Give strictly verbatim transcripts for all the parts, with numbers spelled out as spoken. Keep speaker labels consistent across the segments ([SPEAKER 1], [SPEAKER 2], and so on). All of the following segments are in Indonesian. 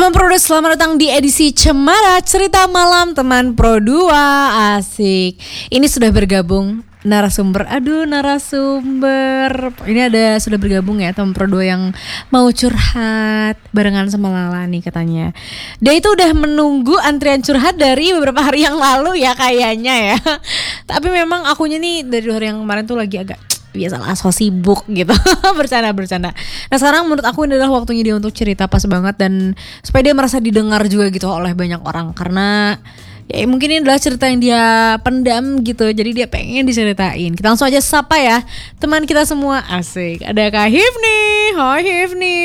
[SPEAKER 1] Teman Pro dua, selamat datang di edisi Cemara Cerita Malam Teman Pro dua. Asik. Ini sudah bergabung narasumber. Aduh, narasumber. Ini ada sudah bergabung ya teman Pro dua yang mau curhat barengan sama Lala nih katanya. Dia itu udah menunggu antrian curhat dari beberapa hari yang lalu ya kayaknya ya. Tapi memang akunya nih dari hari yang kemarin tuh lagi agak biasalah so sibuk gitu. Bercanda-bercanda. Nah sekarang menurut aku ini adalah waktunya dia untuk cerita pas banget, dan supaya dia merasa didengar juga gitu oleh banyak orang. Karena ya mungkin ini adalah cerita yang dia pendam gitu, jadi dia pengen diceritain. Kita langsung aja sapa ya teman kita semua. Asik, ada Kak Hifni. Hai Hifni.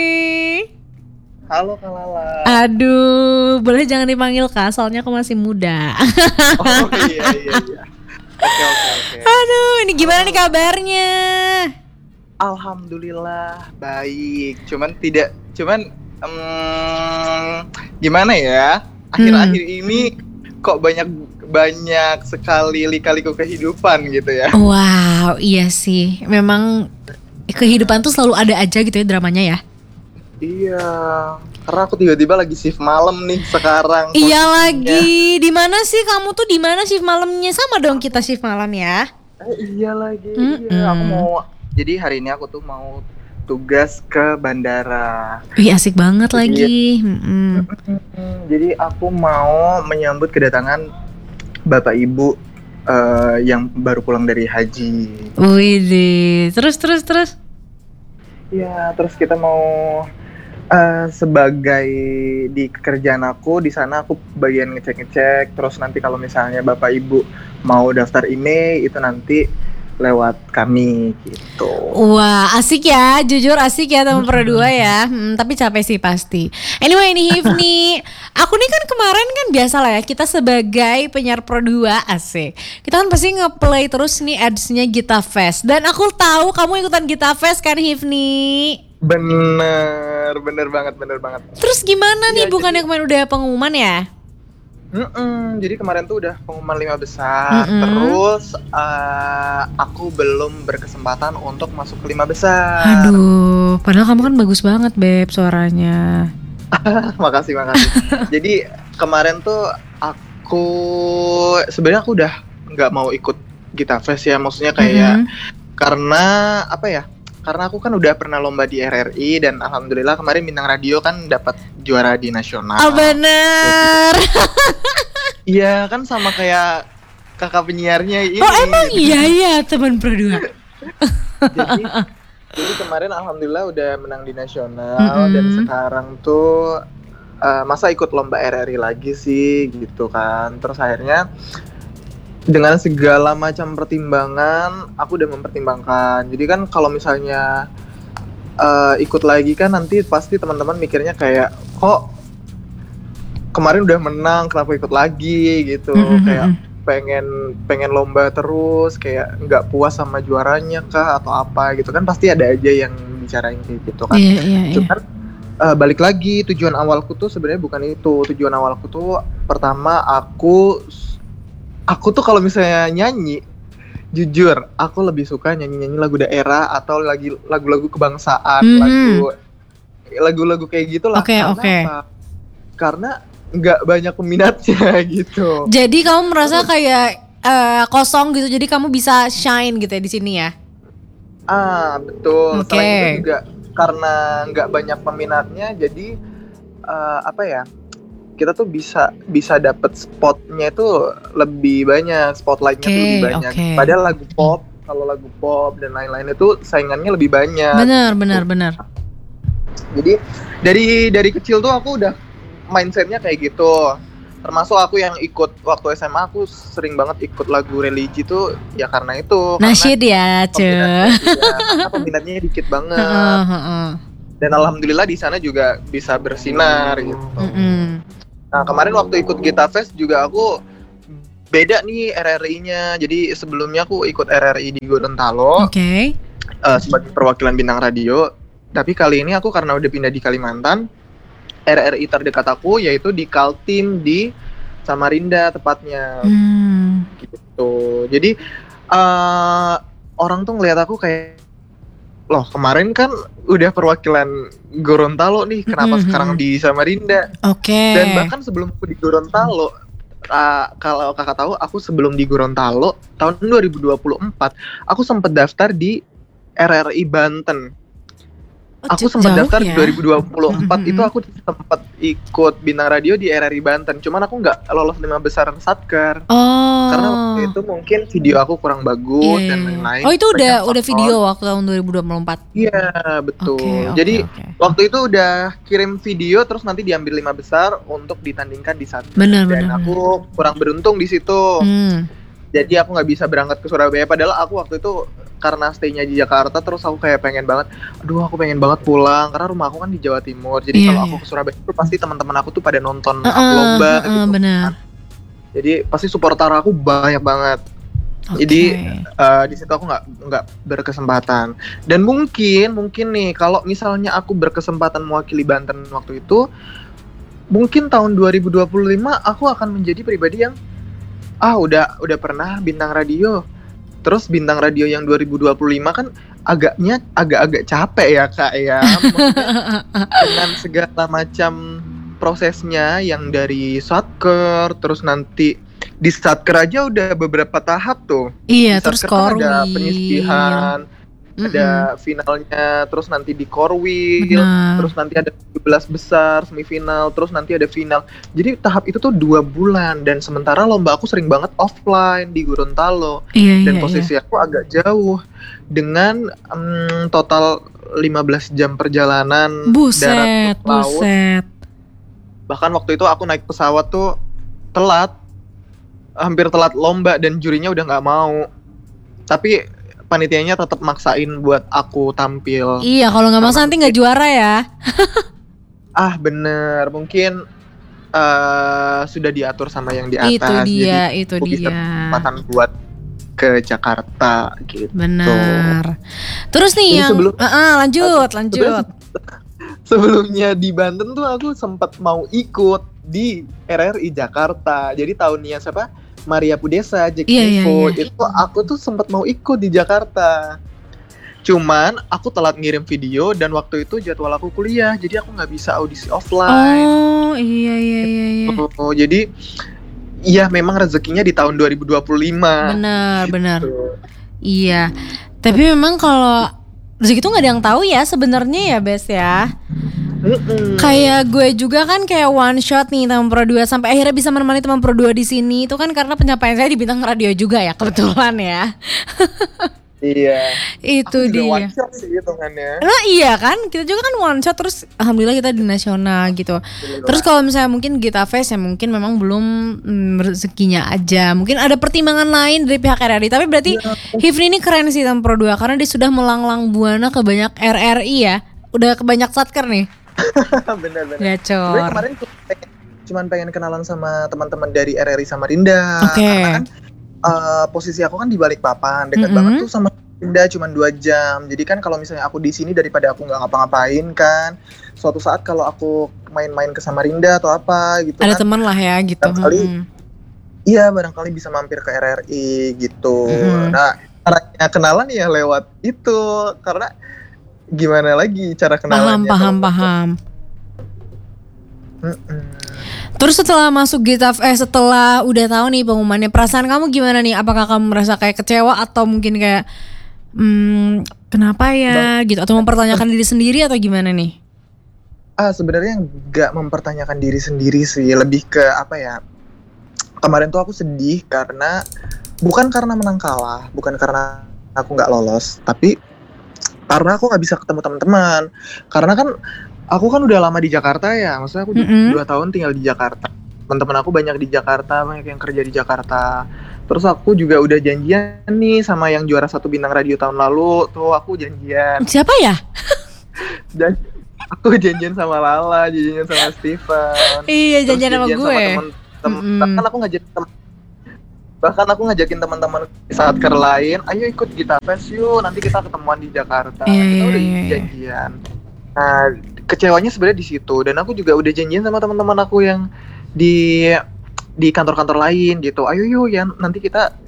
[SPEAKER 2] Halo Kak Lala.
[SPEAKER 1] Aduh, boleh jangan dipanggil Kak, soalnya aku masih muda.
[SPEAKER 2] Oh iya iya iya. Oke oke oke.
[SPEAKER 1] Aduh, ini gimana nih kabarnya?
[SPEAKER 2] Alhamdulillah baik. Cuman tidak, cuman um, gimana ya? Akhir-akhir
[SPEAKER 1] Hmm.
[SPEAKER 2] ini kok banyak banyak sekali lika-liku kehidupan gitu ya.
[SPEAKER 1] Wow, iya sih. Memang kehidupan tuh selalu ada aja gitu ya dramanya ya.
[SPEAKER 2] Iya. Karena aku tiba-tiba lagi shift malam nih sekarang.
[SPEAKER 1] Iya
[SPEAKER 2] posisinya.
[SPEAKER 1] lagi. Di mana sih kamu tuh, di mana shift malamnya? Sama dong kita shift malam ya.
[SPEAKER 2] Eh, iya lagi.
[SPEAKER 1] Mm-mm.
[SPEAKER 2] Iya, aku mau. Jadi hari ini aku tuh mau tugas ke bandara.
[SPEAKER 1] Wih asik banget
[SPEAKER 2] Jadi-
[SPEAKER 1] lagi. Mm-mm.
[SPEAKER 2] Hmm, jadi aku mau menyambut kedatangan Bapak Ibu eh, yang baru pulang dari haji.
[SPEAKER 1] Wih deh. Terus terus terus.
[SPEAKER 2] Ya, terus kita mau eh, sebagai di kerjaan aku di sana aku bagian ngecek-ngecek. Terus nanti kalau misalnya Bapak Ibu mau daftar email itu nanti lewat kami gitu.
[SPEAKER 1] Wah asik ya, jujur asik ya teman Pro dua ya. Hmm, tapi capek sih pasti. Anyway ini Hifni, aku nih kan kemarin kan biasa lah ya, kita sebagai penyiar Pro dua asik. Kita kan pasti nge-play terus nih ads-nya Gita Fest. Dan aku tahu kamu ikutan Gita Fest kan Hifni.
[SPEAKER 2] Bener, bener banget, bener banget.
[SPEAKER 1] Terus gimana nih,
[SPEAKER 2] Iya,
[SPEAKER 1] bukannya kemarin udah pengumuman ya?
[SPEAKER 2] Mm-mm, jadi kemarin tuh udah pengumuman lima besar,
[SPEAKER 1] Mm-mm.
[SPEAKER 2] terus eh, aku belum berkesempatan untuk masuk ke lima besar.
[SPEAKER 1] Aduh, padahal kamu kan bagus banget Beb suaranya.
[SPEAKER 2] Makasih, makasih. Jadi kemarin tuh aku sebenarnya aku udah nggak mau ikut Gita Fest ya, maksudnya kayak
[SPEAKER 1] Mhm.
[SPEAKER 2] karena apa ya? Karena aku kan udah pernah lomba di R R I dan alhamdulillah kemarin Bintang Radio kan dapat juara di nasional.
[SPEAKER 1] Oh bener.
[SPEAKER 2] Iya kan sama kayak kakak penyiarnya ini.
[SPEAKER 1] Oh emang
[SPEAKER 2] gitu.
[SPEAKER 1] iya ya teman Pro dua.
[SPEAKER 2] Jadi, jadi kemarin alhamdulillah udah menang di nasional.
[SPEAKER 1] Mm-mm.
[SPEAKER 2] Dan sekarang tuh uh, masa ikut lomba R R I lagi sih gitu kan. Terus akhirnya dengan segala macam pertimbangan aku udah mempertimbangkan. Jadi kan kalau misalnya uh, ikut lagi kan nanti pasti teman-teman mikirnya kayak kok kemarin udah menang kenapa ikut lagi gitu.
[SPEAKER 1] Mm-mm.
[SPEAKER 2] Kayak pengen pengen lomba terus, kayak nggak puas sama juaranya kah atau apa gitu kan, pasti ada aja yang bicarain kayak gitu kan.
[SPEAKER 1] Iya iya iya.
[SPEAKER 2] Cuman uh, balik lagi, tujuan awalku tuh sebenarnya bukan itu. Tujuan awalku tuh pertama aku aku tuh kalau misalnya nyanyi, jujur aku lebih suka nyanyi-nyanyi lagu daerah atau lagi lagu-lagu kebangsaan,
[SPEAKER 1] Mhm.
[SPEAKER 2] lagu lagu-lagu kayak gitulah.
[SPEAKER 1] Oke,
[SPEAKER 2] Karena
[SPEAKER 1] oke.
[SPEAKER 2] apa? Karena nggak banyak peminatnya gitu.
[SPEAKER 1] Jadi kamu merasa kayak eh, kosong gitu, jadi kamu bisa shine gitu ya di sini ya.
[SPEAKER 2] Ah, betul.
[SPEAKER 1] Oke.
[SPEAKER 2] Selain itu juga karena nggak banyak peminatnya, jadi eh, apa ya? Kita tuh bisa bisa dapet spotnya itu lebih banyak, spotlightnya tuh
[SPEAKER 1] Oke,
[SPEAKER 2] lebih banyak.
[SPEAKER 1] oke.
[SPEAKER 2] Padahal lagu pop, kalau lagu pop dan lain-lain itu saingannya lebih banyak.
[SPEAKER 1] Benar benar benar.
[SPEAKER 2] Jadi dari dari kecil tuh aku udah mindsetnya kayak gitu. Termasuk aku yang ikut waktu S M A, aku sering banget ikut lagu religi tuh ya karena itu.
[SPEAKER 1] Nasyid ya,
[SPEAKER 2] Karena
[SPEAKER 1] cuy.
[SPEAKER 2] peminatnya, iya, karena peminatnya dikit banget.
[SPEAKER 1] Heeh, heeh.
[SPEAKER 2] Dan alhamdulillah di sana juga bisa bersinar gitu.
[SPEAKER 1] Mm-mm.
[SPEAKER 2] Nah kemarin waktu ikut Gita Fest juga aku beda nih R R I-nya. Jadi sebelumnya aku ikut R R I di Gorontalo
[SPEAKER 1] Oke.
[SPEAKER 2] eh, sebagai perwakilan Bintang Radio. Tapi kali ini aku karena udah pindah di Kalimantan, R R I terdekat aku yaitu di Kaltim di Samarinda tepatnya
[SPEAKER 1] Hmm.
[SPEAKER 2] gitu. Jadi eh, orang tuh ngelihat aku kayak, loh kemarin kan udah perwakilan Gorontalo nih, kenapa
[SPEAKER 1] Mm-mm.
[SPEAKER 2] sekarang di Samarinda?
[SPEAKER 1] Oke.
[SPEAKER 2] Dan bahkan sebelum aku di Gorontalo, uh, kalau kakak tahu, aku sebelum di Gorontalo tahun dua ribu dua puluh empat, aku sempat daftar di R R I Banten.
[SPEAKER 1] Oh,
[SPEAKER 2] Aku
[SPEAKER 1] j-
[SPEAKER 2] sempat
[SPEAKER 1] jauh
[SPEAKER 2] daftar
[SPEAKER 1] ya?
[SPEAKER 2] dua ribu dua puluh empat
[SPEAKER 1] Mm-mm.
[SPEAKER 2] itu aku sempat ikut bintang radio di R R I Banten. Cuman aku nggak lolos lima besar Satker.
[SPEAKER 1] Oh.
[SPEAKER 2] Karena waktu itu mungkin video aku kurang
[SPEAKER 1] Iya,
[SPEAKER 2] bagus
[SPEAKER 1] iya,
[SPEAKER 2] dan
[SPEAKER 1] iya.
[SPEAKER 2] lain-lain.
[SPEAKER 1] Oh itu
[SPEAKER 2] banyak
[SPEAKER 1] udah udah
[SPEAKER 2] faktor.
[SPEAKER 1] video waktu tahun dua ribu dua puluh empat.
[SPEAKER 2] Iya, betul.
[SPEAKER 1] Oke, oke,
[SPEAKER 2] Jadi
[SPEAKER 1] oke.
[SPEAKER 2] waktu itu udah kirim video terus nanti diambil lima besar untuk ditandingkan di Satker.
[SPEAKER 1] Benar,
[SPEAKER 2] Dan
[SPEAKER 1] benar,
[SPEAKER 2] aku kurang beruntung di situ.
[SPEAKER 1] Hmm.
[SPEAKER 2] Jadi aku nggak bisa berangkat ke Surabaya. Padahal aku waktu itu karena stay-nya di Jakarta, terus aku kayak pengen banget, aduh aku pengen banget pulang karena rumah aku kan di Jawa Timur. Jadi
[SPEAKER 1] Iya,
[SPEAKER 2] kalau
[SPEAKER 1] iya.
[SPEAKER 2] aku ke Surabaya itu pasti teman-teman aku tuh pada nonton
[SPEAKER 1] Uh-uh,
[SPEAKER 2] aku lomba
[SPEAKER 1] uh-uh,
[SPEAKER 2] gitu.
[SPEAKER 1] benar.
[SPEAKER 2] Jadi pasti supporter aku banyak banget.
[SPEAKER 1] Oke.
[SPEAKER 2] Jadi uh, di situ aku nggak nggak berkesempatan. Dan mungkin mungkin nih kalau misalnya aku berkesempatan mewakili Banten waktu itu, mungkin tahun dua ribu dua puluh lima aku akan menjadi pribadi yang ah udah udah pernah bintang radio. Terus bintang radio yang dua ribu dua puluh lima kan agaknya agak-agak capek ya kak ya. Maksudnya dengan segala macam prosesnya yang dari Satker, terus nanti di Satker aja udah beberapa tahap tuh.
[SPEAKER 1] Iya,
[SPEAKER 2] Di
[SPEAKER 1] terus
[SPEAKER 2] Satker kan ada
[SPEAKER 1] Korwil.
[SPEAKER 2] penyisihan,
[SPEAKER 1] Mm-mm.
[SPEAKER 2] ada finalnya, terus nanti di Korwil,
[SPEAKER 1] Benar.
[SPEAKER 2] terus nanti ada tujuh belas besar semifinal, terus nanti ada final. Jadi tahap itu tuh dua bulan dan sementara lomba aku sering banget offline di Gorontalo
[SPEAKER 1] Iya,
[SPEAKER 2] dan
[SPEAKER 1] iya,
[SPEAKER 2] posisi
[SPEAKER 1] iya.
[SPEAKER 2] aku agak jauh dengan mm, total lima belas jam perjalanan darat
[SPEAKER 1] Buset,
[SPEAKER 2] ke laut.
[SPEAKER 1] buset.
[SPEAKER 2] Bahkan waktu itu aku naik pesawat tuh telat, hampir telat lomba dan jurinya udah nggak mau. Tapi panitianya tetap maksain buat aku tampil.
[SPEAKER 1] Iya, kalau nggak maksa
[SPEAKER 2] Karena
[SPEAKER 1] nanti nggak juara ya.
[SPEAKER 2] Ah bener, mungkin uh, sudah diatur sama yang di atas.
[SPEAKER 1] Itu dia,
[SPEAKER 2] jadi
[SPEAKER 1] itu
[SPEAKER 2] aku bisa
[SPEAKER 1] dia.
[SPEAKER 2] kesempatan buat ke Jakarta gitu.
[SPEAKER 1] Benar. Terus nih
[SPEAKER 2] Jadi
[SPEAKER 1] yang
[SPEAKER 2] sebelum-
[SPEAKER 1] Uh-uh, lanjut, lanjut.
[SPEAKER 2] Sebelumnya di Banten tuh aku sempat mau ikut di R R I Jakarta. Jadi tahunnya siapa? Maria Pudesa, Jack
[SPEAKER 1] Iya, iya,
[SPEAKER 2] Evo.
[SPEAKER 1] iya.
[SPEAKER 2] Itu aku tuh sempat mau ikut di Jakarta. Cuman aku telat ngirim video dan waktu itu jadwal aku kuliah, jadi aku nggak bisa audisi offline.
[SPEAKER 1] Oh, iya, iya, iya, iya.
[SPEAKER 2] Oh, jadi iya memang rezekinya di tahun dua ribu dua puluh lima.
[SPEAKER 1] Benar, benar.
[SPEAKER 2] Tuh.
[SPEAKER 1] Iya. Tapi memang kalau rezeki itu nggak ada yang tahu ya sebenarnya ya, Bes ya.
[SPEAKER 2] Mm-mm.
[SPEAKER 1] Kayak gue juga kan kayak one shot nih teman Pro dua sampai akhirnya bisa menemani teman Pro dua di sini itu kan karena pencapaian saya di bintang radio juga ya kebetulan ya.
[SPEAKER 2] Iya.
[SPEAKER 1] Itu
[SPEAKER 2] Aku juga
[SPEAKER 1] dia.
[SPEAKER 2] one shot sih hitungannya.
[SPEAKER 1] Nah iya kan kita juga kan one shot terus alhamdulillah kita di nasional gitu. Terus kalau misalnya mungkin Gita Fest ya mungkin memang belum mm, rezekinya aja. Mungkin ada pertimbangan lain dari pihak R R I. Tapi berarti
[SPEAKER 2] Ya.
[SPEAKER 1] Hifni ini keren sih teman Pro dua karena dia sudah melanglang buana ke banyak R R I ya. Udah ke banyak satker nih.
[SPEAKER 2] Bener-bener.
[SPEAKER 1] Gacor.
[SPEAKER 2] Sebenarnya kemarin tuh pengen- cuman pengen kenalan sama teman-teman dari R R I Samarinda.
[SPEAKER 1] Oke.
[SPEAKER 2] Karena kan uh, posisi aku kan di Balikpapan, dekat
[SPEAKER 1] Mm-mm.
[SPEAKER 2] banget tuh sama Samarinda cuman dua jam. Jadi kan kalau misalnya aku di sini daripada aku nggak ngapa-ngapain kan, suatu saat kalau aku main-main ke Samarinda atau apa gitu
[SPEAKER 1] Ada
[SPEAKER 2] kan,
[SPEAKER 1] teman lah ya gitu.
[SPEAKER 2] Barangkali
[SPEAKER 1] Mm-mm.
[SPEAKER 2] iya barangkali bisa mampir ke R R I gitu.
[SPEAKER 1] Mm-mm.
[SPEAKER 2] Nah caranya kenalan ya lewat itu karena gimana lagi cara
[SPEAKER 1] Paham,
[SPEAKER 2] kenalannya?
[SPEAKER 1] paham,
[SPEAKER 2] kalau-
[SPEAKER 1] paham.
[SPEAKER 2] Mm-mm.
[SPEAKER 1] Terus setelah masuk Gita eh setelah udah tahu nih pengumumannya, perasaan kamu gimana nih? Apakah kamu merasa kayak kecewa atau mungkin kayak hmm, kenapa ya gitu atau mempertanyakan diri sendiri atau gimana nih?
[SPEAKER 2] Ah sebenarnya nggak mempertanyakan diri sendiri sih, lebih ke apa ya? Kemarin tuh aku sedih karena bukan karena menang kalah, bukan karena aku nggak lolos, tapi karena aku nggak bisa ketemu teman-teman. Karena kan aku kan udah lama di Jakarta ya, maksudnya aku
[SPEAKER 1] Mm-mm.
[SPEAKER 2] dua tahun tinggal di Jakarta. Teman-teman aku banyak di Jakarta, banyak yang kerja di Jakarta. Terus aku juga udah janjian nih sama yang juara satu bintang radio tahun lalu, tuh aku janjian.
[SPEAKER 1] Siapa ya?
[SPEAKER 2] Dan aku janjian sama Lala, janjian sama Steven.
[SPEAKER 1] Iya,
[SPEAKER 2] Terus
[SPEAKER 1] janjian sama gue.
[SPEAKER 2] teman-teman.
[SPEAKER 1] Mm-mm.
[SPEAKER 2] Bahkan aku ngajakin teman bahkan aku ngajakin teman-teman di Satker lain, ayo ikut Gita Fest yuk, nanti kita ketemuan di Jakarta.
[SPEAKER 1] Iya,
[SPEAKER 2] Kita
[SPEAKER 1] iya,
[SPEAKER 2] udah
[SPEAKER 1] iya, iya.
[SPEAKER 2] janjian. Nah, kecewanya sebenarnya di situ dan aku juga udah janjian sama teman-teman aku yang di di kantor-kantor lain gitu. Ayo yuk ya nanti kita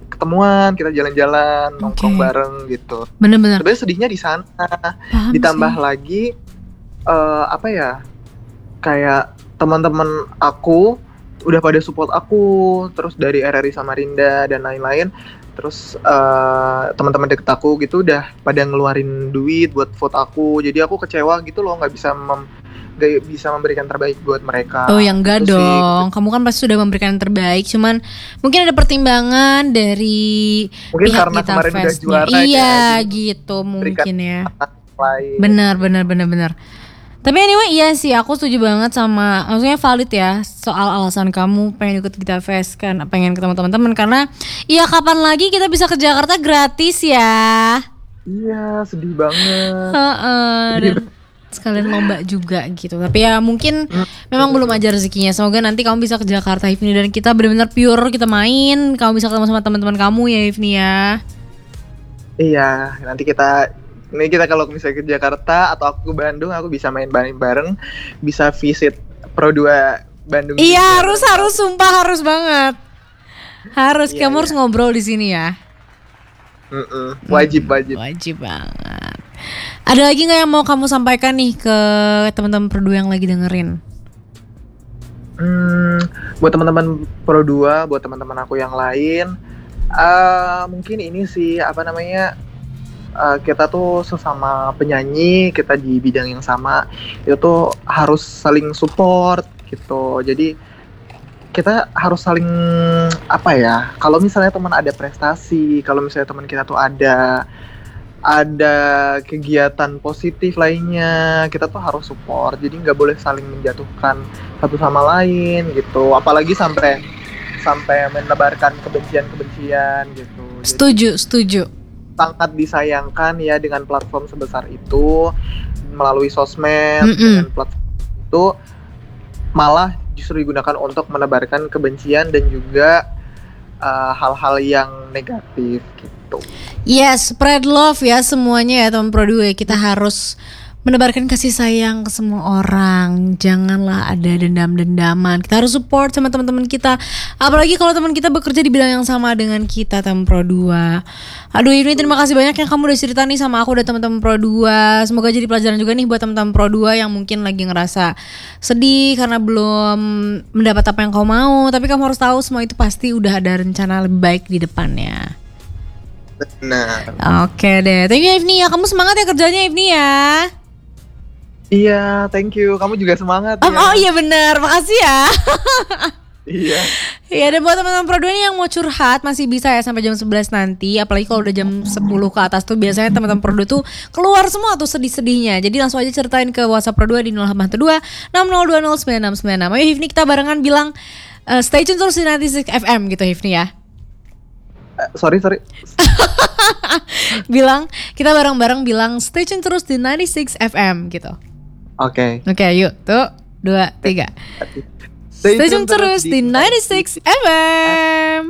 [SPEAKER 2] ketemuan, kita jalan-jalan, nongkrong
[SPEAKER 1] Oke.
[SPEAKER 2] bareng gitu.
[SPEAKER 1] Bener-bener.
[SPEAKER 2] Sebenarnya sedihnya di sana.
[SPEAKER 1] Paham
[SPEAKER 2] Ditambah
[SPEAKER 1] sih.
[SPEAKER 2] lagi eh, apa ya? Kayak teman-teman aku udah pada support aku, terus dari R R I Samarinda dan lain-lain. Terus eh, teman-teman deket aku gitu udah pada ngeluarin duit buat vote aku. Jadi aku kecewa gitu loh, nggak bisa mem- nggak bisa memberikan terbaik buat mereka.
[SPEAKER 1] Oh yang enggak
[SPEAKER 2] Gitu sih.
[SPEAKER 1] dong. Kamu kan pasti sudah memberikan yang terbaik. Cuman mungkin ada pertimbangan dari
[SPEAKER 2] Mungkin
[SPEAKER 1] pihak
[SPEAKER 2] karena
[SPEAKER 1] Gita
[SPEAKER 2] kemarin udah
[SPEAKER 1] Fest-nya.
[SPEAKER 2] juara
[SPEAKER 1] Iya
[SPEAKER 2] ya, jadi
[SPEAKER 1] gitu
[SPEAKER 2] berikan
[SPEAKER 1] mungkin ya.
[SPEAKER 2] lain.
[SPEAKER 1] Benar benar benar benar. Tapi anyway iya sih aku setuju banget sama, maksudnya valid ya soal alasan kamu pengen ikut Gita Fest kan, pengen ketemu teman-teman karena ya kapan lagi kita bisa ke Jakarta gratis ya.
[SPEAKER 2] Iya, sedih banget.
[SPEAKER 1] Heeh, dan sekalian lomba juga gitu. Tapi ya mungkin memang belum aja rezekinya. Semoga nanti kamu bisa ke Jakarta Hifni dan kita benar-benar pure kita main. Kamu bisa ketemu sama teman-teman kamu ya Hifni ya.
[SPEAKER 2] Iya, nanti kita ini kita kalau misalnya ke Jakarta atau aku ke Bandung, aku bisa main bareng-bareng, bisa visit Pro dua Bandung.
[SPEAKER 1] Iya
[SPEAKER 2] juga.
[SPEAKER 1] harus harus sumpah harus banget. Harus
[SPEAKER 2] Iya,
[SPEAKER 1] kamu harus
[SPEAKER 2] iya.
[SPEAKER 1] ngobrol di sini ya.
[SPEAKER 2] Mm-mm, wajib wajib.
[SPEAKER 1] Wajib banget. Ada lagi nggak yang mau kamu sampaikan nih ke teman-teman Pro dua yang lagi dengerin?
[SPEAKER 2] Hmm, buat teman-teman Pro dua, buat teman-teman aku yang lain, eh mungkin ini sih apa namanya? eh, kita tuh sesama penyanyi, kita di bidang yang sama, itu tuh harus saling support gitu. Jadi kita harus saling apa ya? Kalau misalnya teman ada prestasi, kalau misalnya teman kita tuh ada ada kegiatan positif lainnya, kita tuh harus support. Jadi nggak boleh saling menjatuhkan satu sama lain gitu. Apalagi sampai sampai menebarkan kebencian-kebencian gitu. Jadi
[SPEAKER 1] Setuju, setuju.
[SPEAKER 2] sangat disayangkan ya dengan platform sebesar itu, melalui sosmed,
[SPEAKER 1] Mm-mm.
[SPEAKER 2] dengan platform itu malah justru digunakan untuk menebarkan kebencian dan juga uh, hal-hal yang negatif gitu.
[SPEAKER 1] Yes, spread love ya semuanya ya teman Pro dua. Kita harus menebarkan kasih sayang ke semua orang. Janganlah ada dendam-dendaman. Kita harus support sama teman-teman kita. Apalagi kalau teman kita bekerja di bidang yang sama dengan kita teman Pro dua. Aduh ini terima kasih banyak yang kamu udah cerita nih sama aku dan teman-teman Pro dua. Semoga jadi pelajaran juga nih buat teman-teman Pro dua yang mungkin lagi ngerasa sedih karena belum mendapat apa yang kau mau. Tapi kamu harus tahu semua itu pasti udah ada rencana lebih baik di depannya.
[SPEAKER 2] Benar.
[SPEAKER 1] Oke deh, thank you Ifni ya. Kamu semangat ya kerjanya Ifni ya.
[SPEAKER 2] Iya, thank you. Kamu juga semangat
[SPEAKER 1] Oh,
[SPEAKER 2] ya.
[SPEAKER 1] oh iya benar, makasih ya.
[SPEAKER 2] Iya.
[SPEAKER 1] Iya dan buat teman-teman Pro dua nih yang mau curhat masih bisa ya sampai jam sebelas nanti. Apalagi kalau udah jam sepuluh ke atas tuh biasanya teman-teman Pro dua tuh keluar semua tuh sedih-sedihnya. Jadi langsung aja ceritain ke WhatsApp Pro dua di nol delapan satu dua enam nol dua nol sembilan enam sembilan enam. Ayo Hifni kita barengan bilang uh, stay tune terus di sembilan puluh enam F M gitu Hifni ya.
[SPEAKER 2] Eh, sorry, sorry.
[SPEAKER 1] Bilang kita bareng-bareng bilang stay tune terus di sembilan puluh enam F M gitu.
[SPEAKER 2] Oke.
[SPEAKER 1] Oke yuk tuh dua tiga. Stay tune terus di sembilan puluh enam F M.